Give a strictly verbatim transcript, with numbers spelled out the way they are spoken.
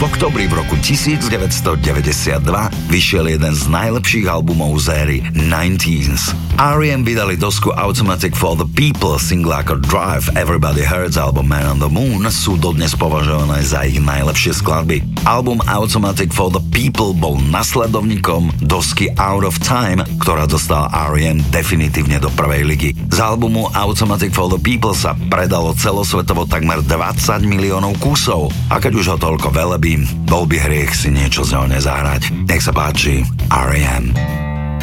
októbri v roku devätnásťstodeväťdesiatdva vyšiel jeden z najlepších albumov z éry nineteens. er í em vydali dosku Automatic for the People, single ako Drive, Everybody Hurts alebo Man on the Moon sú dodnes považované za ich najlepšie skladby. Album Automatic for the People bol nasledovníkom dosky Out of Time, ktorá dostala er í em definitívne do prvej ligy. Z albumu Automatic for the People sa predalo celosvetovo takmer dvadsať miliónov kusov a keď už ho toľko velebím, bol by hriech si niečo z ňou nezahrať. Nech sa páči, er í em.